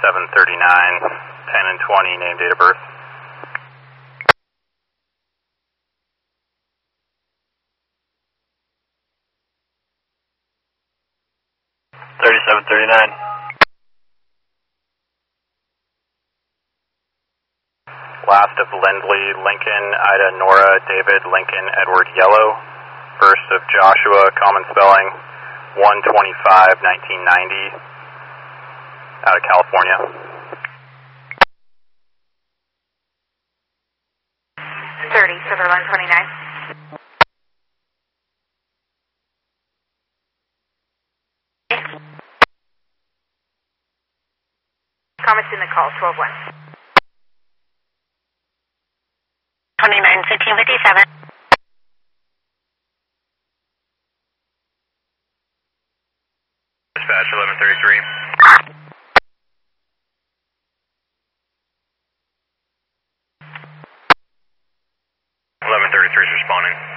3739, 10 and 20, name, date of birth. Last of Lindley, Lincoln, Ida, Nora, David, Lincoln, Edward, Yellow. First of Joshua, common spelling, 1/25/1990, out of California. 30, Silver Line 29. Comments in the call, 12-1. 29, 1557. Dispatch 1133. 1133 is responding.